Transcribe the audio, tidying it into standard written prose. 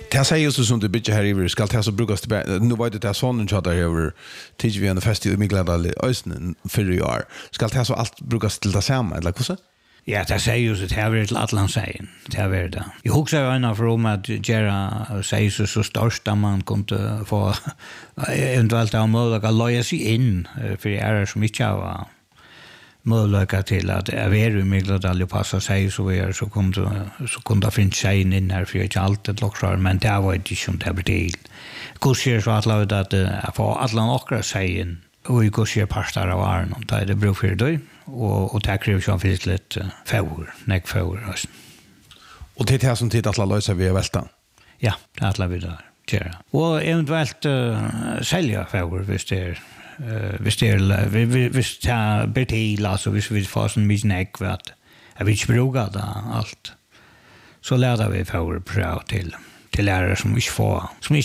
Det säger ju så som du bitch här över ska det så brukas det nu var det där sonen chatta över tills vi en fest i Migladal i Östen för i år ska det så allt brukas till det samma eller hur så. Ja, det säger ju så det här till Atlantssägen. Det här är det. Jag huxar ju ena för att göra sig så störst att man kunde få eventuellt ha möjlighet att löja sig in för det är som inte har möjlighet till att vara i Migladal och passa sig så vidare så kunde det finnas sig in här för inte allt ett lockrar men det var inte som det blir till. Kurser så att få alla åkra sig in och i kurser pastar av varen och det bruk för det och det kräver ju finns lite för och det är det som tid att lösa vi välta. Ja, det alla vi där göra. Och eventuellt sälja för hvis det betil alltså hvis vi får sån mycket näck vet jag vill inte bruka det allt så lärde vi för pröva till lärare som inte